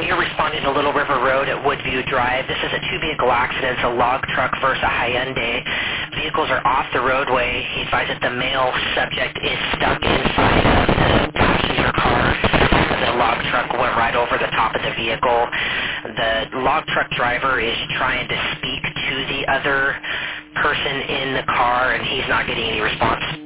you're responding to Little River Road at Woodview Drive. This is a two-vehicle accident. It's a log truck versus a Hyundai. Vehicles are off the roadway. He advised that the male subject is stuck inside of the passenger car. The log truck went right over the top of the vehicle. The log truck driver is trying to speak to the other person in the car, and he's not getting any response.